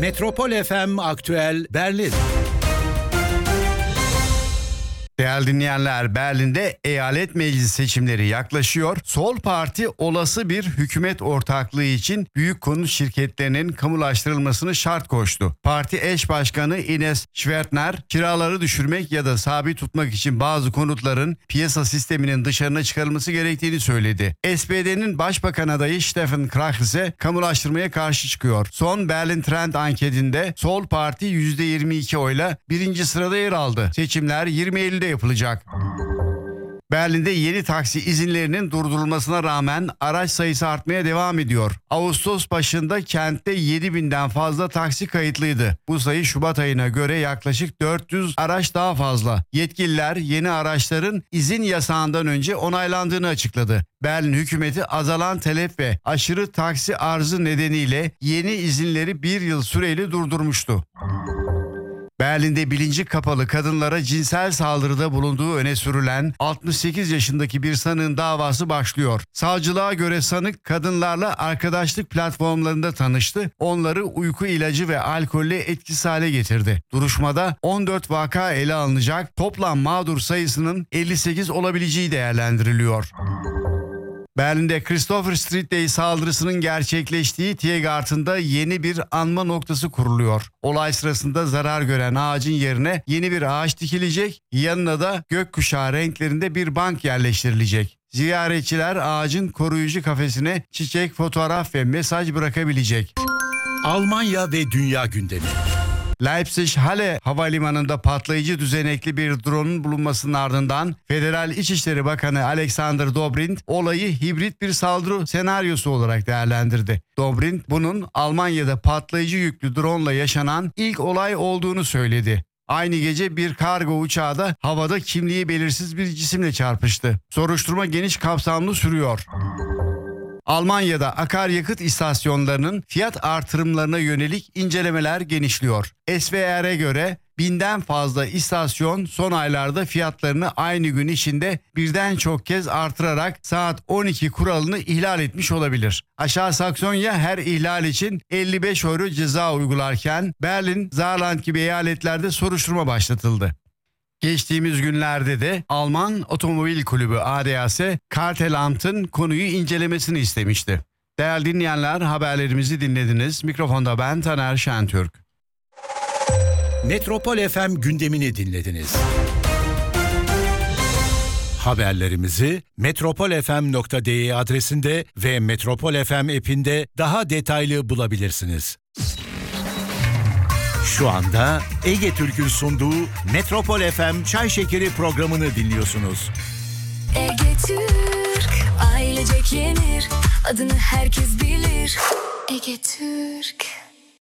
Metropol FM Aktüel Berlin. Değerli dinleyenler, Berlin'de eyalet meclis seçimleri yaklaşıyor. Sol Parti olası bir hükümet ortaklığı için büyük konut şirketlerinin kamulaştırılmasını şart koştu. Parti eş başkanı Ines Schwertner, kiraları düşürmek ya da sabit tutmak için bazı konutların piyasa sisteminin dışarına çıkarılması gerektiğini söyledi. SPD'nin başbakan adayı Steffen Krach ise kamulaştırmaya karşı çıkıyor. Son Berlin Trend anketinde Sol Parti %22 oyla birinci sırada yer aldı. Seçimler 20 Eylül'de yapılacak. Berlin'de yeni taksi izinlerinin durdurulmasına rağmen araç sayısı artmaya devam ediyor. Ağustos başında kentte 7.000'den fazla taksi kayıtlıydı. Bu sayı Şubat ayına göre yaklaşık 400 araç daha fazla. Yetkililer yeni araçların izin yasağından önce onaylandığını açıkladı. Berlin hükümeti azalan talep ve aşırı taksi arzı nedeniyle yeni izinleri bir yıl süreyle durdurmuştu. Berlin'de bilinci kapalı kadınlara cinsel saldırıda bulunduğu öne sürülen 68 yaşındaki bir sanığın davası başlıyor. Savcılığa göre sanık kadınlarla arkadaşlık platformlarında tanıştı, onları uyku ilacı ve alkolle etkisiz hale getirdi. Duruşmada 14 vaka ele alınacak, toplam mağdur sayısının 58 olabileceği değerlendiriliyor. Berlin'de Christopher Street Day saldırısının gerçekleştiği Tiergarten'da yeni bir anma noktası kuruluyor. Olay sırasında zarar gören ağacın yerine yeni bir ağaç dikilecek, yanına da gökkuşağı renklerinde bir bank yerleştirilecek. Ziyaretçiler ağacın koruyucu kafesine çiçek, fotoğraf ve mesaj bırakabilecek. Almanya ve dünya gündemi. Leipzig-Halle havalimanında patlayıcı düzenekli bir drone'un bulunmasının ardından Federal İçişleri Bakanı Alexander Dobrindt olayı hibrit bir saldırı senaryosu olarak değerlendirdi. Dobrindt bunun Almanya'da patlayıcı yüklü drone'la yaşanan ilk olay olduğunu söyledi. Aynı gece bir kargo uçağı da havada kimliği belirsiz bir cisimle çarpıştı. Soruşturma geniş kapsamlı sürüyor. Almanya'da akaryakıt istasyonlarının fiyat artırımlarına yönelik incelemeler genişliyor. SVR'e göre 1000'den fazla istasyon son aylarda fiyatlarını aynı gün içinde birden çok kez artırarak saat 12 kuralını ihlal etmiş olabilir. Aşağı Saksonya her ihlal için 55 euro ceza uygularken Berlin, Saarland gibi eyaletlerde soruşturma başlatıldı. Geçtiğimiz günlerde de Alman Otomobil Kulübü ADAC, Kartelamt'ın konuyu incelemesini istemişti. Değerli dinleyenler, haberlerimizi dinlediniz. Mikrofonda ben Taner Şentürk. Metropol FM gündemini dinlediniz. Haberlerimizi metropolfm.de adresinde ve Metropol FM app'inde daha detaylı bulabilirsiniz. Şu anda Ege Türk'ün sunduğu Metropol FM Çay Şekeri programını dinliyorsunuz. Ege Türk, ailecek yenir, adını herkes bilir. Ege Türk.